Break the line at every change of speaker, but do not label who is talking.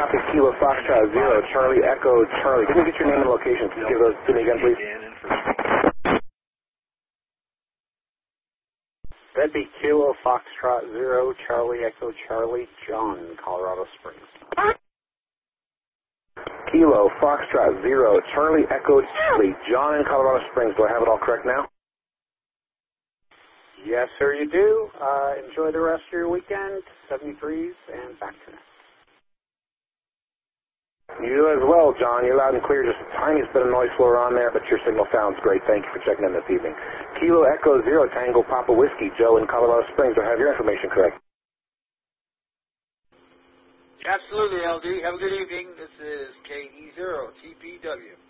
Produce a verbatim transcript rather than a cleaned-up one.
Copy, Kilo Foxtrot Zero, Charlie Echo Charlie. Can you get your name and location? Can you give those to me again, please?
That'd be Kilo Foxtrot Zero, Charlie Echo Charlie, John, Colorado Springs.
Kilo Foxtrot Zero, Charlie Echo Charlie, John in Colorado Springs. Do I have it all correct now?
Yes, sir, you do. Uh, enjoy the rest of your weekend. seventy-threes and back to net.
You as well, John. You're loud and clear. Just the tiniest bit of noise floor on there, but your signal sounds great. Thank you for checking in this evening. Kilo Echo Zero, Tango Papa Whiskey, Joe in Colorado Springs. Do I have your information correct?
Absolutely, L D. Have a good evening. This is K E zero T P W.